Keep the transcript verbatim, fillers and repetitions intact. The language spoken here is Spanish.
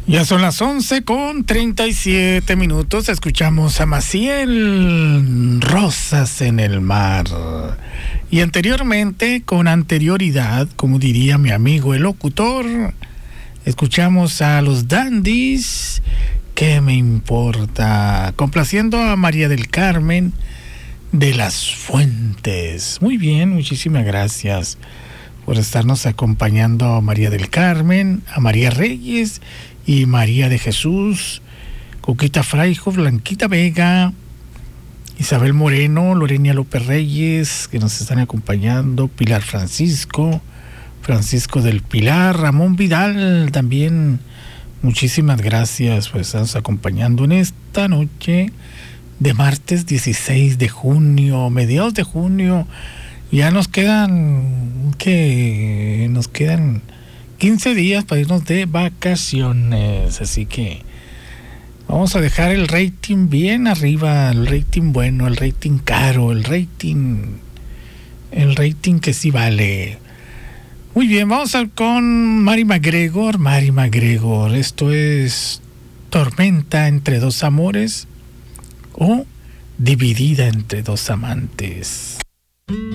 Ya son las once con treinta y siete minutos. Escuchamos a Maciel, Rosas en el Mar. Y anteriormente, con anterioridad, como diría mi amigo el locutor, escuchamos a los Dandies, ¿qué me importa? Complaciendo a María del Carmen de las Fuentes. Muy bien, muchísimas gracias por estarnos acompañando, a María del Carmen, a María Reyes y María de Jesús, Coquita Fraijo, Blanquita Vega, Isabel Moreno, Lorenia López Reyes, que nos están acompañando, Pilar Francisco, Francisco del Pilar, Ramón Vidal también. Muchísimas gracias por estarnos acompañando en esta noche de martes dieciséis de junio, mediados de junio. Ya nos quedan, que nos quedan quince días para irnos de vacaciones, así que vamos a dejar el rating bien arriba, el rating bueno, el rating caro, el rating, el rating que sí vale. Muy bien, vamos a con Mary McGregor, Mary McGregor, esto es Tormenta entre dos amores o Dividida entre dos amantes.